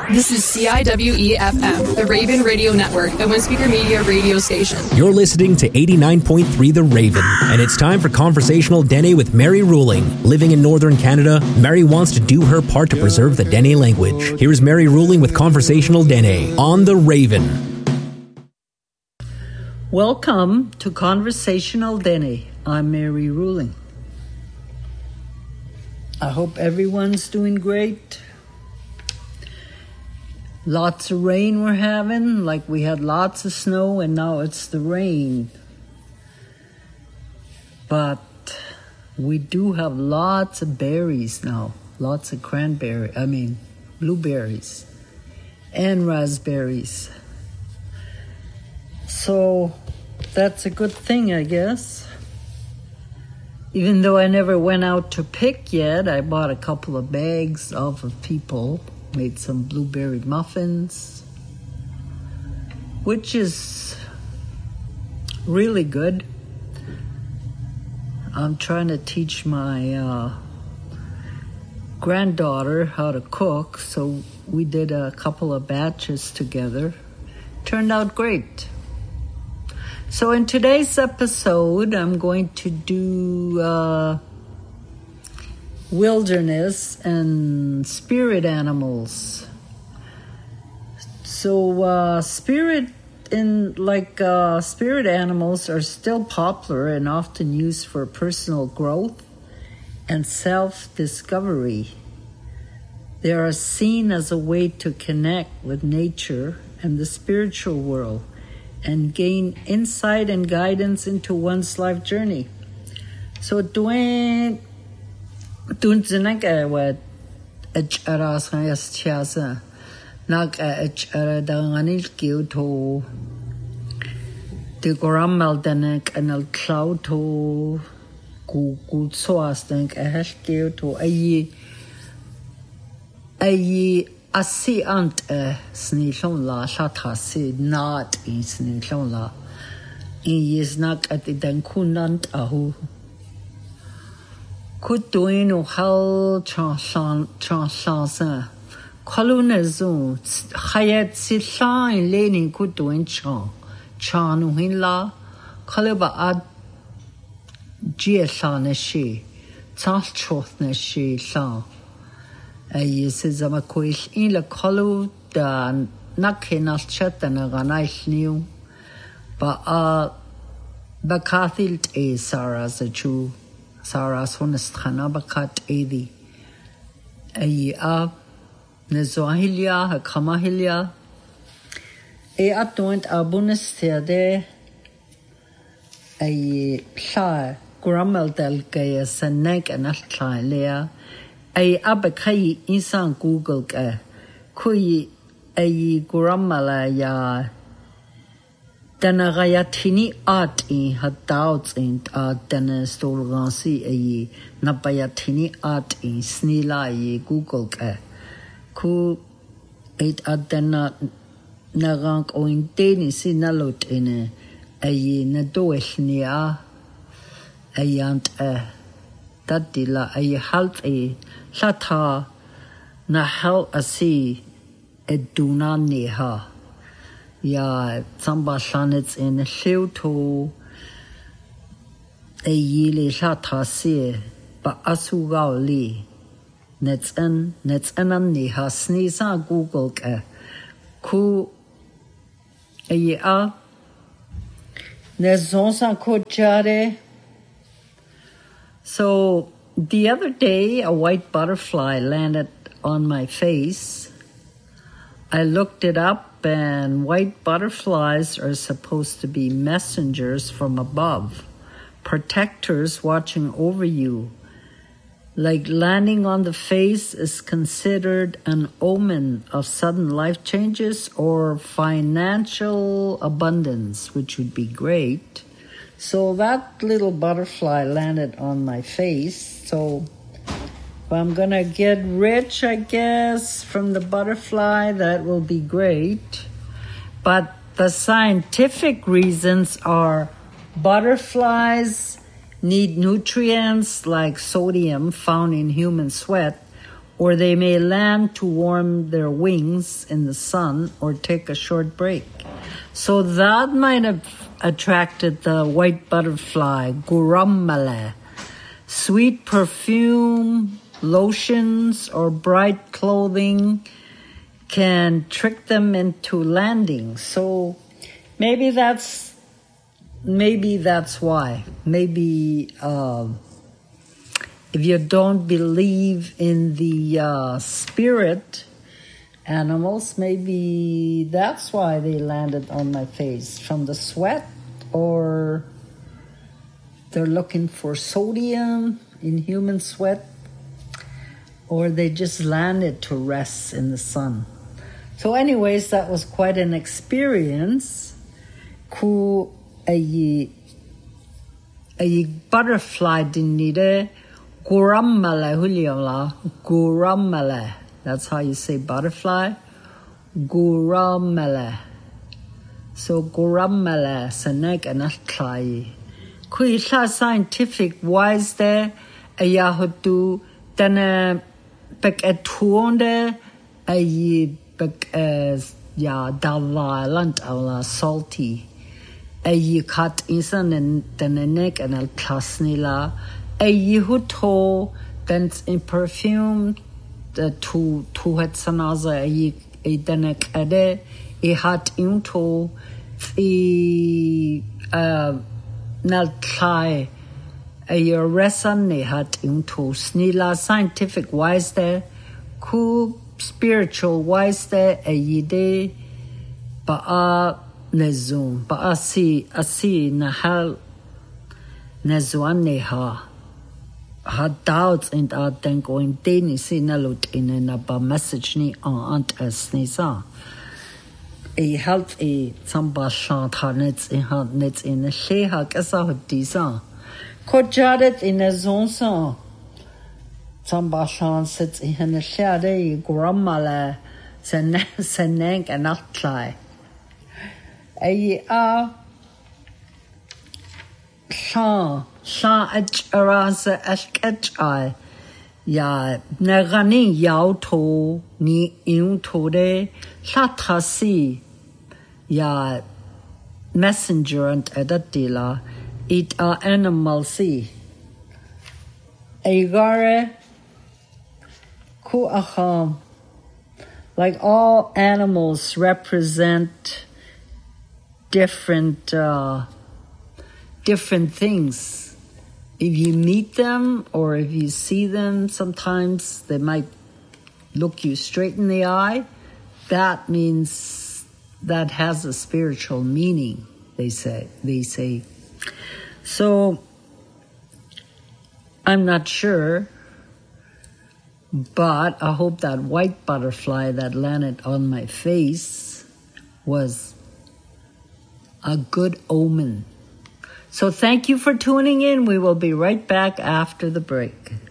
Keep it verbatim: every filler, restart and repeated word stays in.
This is C I W E F M, the Raven Radio Network, the One Speaker Media radio station. You're listening to eighty-nine point three The Raven, and it's time for Conversational Dene with Mary Ruling. Living in Northern Canada, Mary wants to do her part to preserve the Dene language. Here's Mary Ruling with Conversational Dene on The Raven. Welcome to Conversational Dene. I'm Mary Ruling. I hope everyone's doing great. Lots of rain we're having, like we had lots of snow and now it's the rain. But we do have lots of berries now, lots of cranberry, I mean blueberries and raspberries. So that's a good thing, I guess. Even though I never went out to pick yet, I bought a couple of bags off of people. Made some blueberry muffins, which is really good. I'm trying to teach my uh, granddaughter how to cook, so we did a couple of batches together. Turned out great. So in today's episode, I'm going to do uh, wilderness and spirit animals. So uh, spirit in like uh, spirit animals are still popular and often used for personal growth and self-discovery. They are seen as a way to connect with nature and the spiritual world and gain insight and guidance into one's life journey. So doing Tunzanaka what Aras Chasa Nak Aranil Kyoto the Goramal Danek and Al Clouto Good Soas Dank a Hash Kyoto Aye Aye Asi Ant a Snishon La Shatasi not in Snishon La in Yisnak at the Dankunant Ahu. Could doing or how chanson chanson colonization hayat si shine leaning could doing chan chan win la colaba ad gshan she chas truth na she shan a yes is a quiz in la colu da nakinal chat and a ganai new but uh bakathil a Sarah's a Jew. Sarah sonest khana bakat edi ay a nezohilia ha kamahilia e atoint abunes tede ay pla gramal del gaya sanek anatla lea ay abakai insan google ka kui ay gramala ya Danagayatini art in had doubts in art Danastolgansi a Nabayatini art in Snila ye Google ka ku eight at Dana Narank o in Dani sinalot in a Nadoeshnia a yant a Dadila a halt a Lata na hel a sea a Dunani ha. Ja, Zamba Shanets in a Shilto a Yili Shatasi, but Asugao Li. Nets en, nets enamni has sneeza Google ka. Ku a ya Nezonsa Kojare. So the other day, a white butterfly landed on my face. I looked it up. And white butterflies are supposed to be messengers from above, protectors watching over you. Like landing on the face is considered an omen of sudden life changes or financial abundance, which would be great. So that little butterfly landed on my face. So if I'm going to get rich, I guess, from the butterfly, that will be great. But the scientific reasons are butterflies need nutrients like sodium found in human sweat, or they may land to warm their wings in the sun or take a short break. So that might have attracted the white butterfly, Gurammala. Sweet perfume, lotions, or bright clothing can trick them into landing. So maybe that's maybe that's why. Maybe uh, if you don't believe in the uh, spirit animals, maybe that's why they landed on my face, from the sweat, or they're looking for sodium in human sweat, or they just landed to rest in the sun. So anyways, that was quite an experience. Ku a a butterfly dinide Gurammala huliola Gurammala. That's how you say butterfly. Gurammala. So Gurammala sanek anatlai. Kui sha scientific wise there ayahutu dana bek etuonde ay bek as ya dala lant ala salty. Ay kat insan and dananek and al plasnila. Ay huto then in perfume the two two het sanaza ay ay danak ade I hat into I uh nal try a your reson ne hat into snila scientific wise there ku spiritual wise there a yide ba a nezum ba asi asi nahal nezuan ne ha had doubts and are then going daily see nalut in an abba message ni aunt as nisa a health a samba shantanets in her nets in a sheha kasa disa kojadet in a zone song samba shan sits in a shade grammala senang and not try a uh shan Sha arasa ashkachai ya nagani yao to ni in to de shatasi ya messenger and edatila it are animal see agare ku aham like all animals represent different uh different things. If you meet them or if you see them, sometimes they might look you straight in the eye. That means that has a spiritual meaning, they say. They say. So, I'm not sure, but I hope that white butterfly that landed on my face was a good omen. So thank you for tuning in. We will be right back after the break.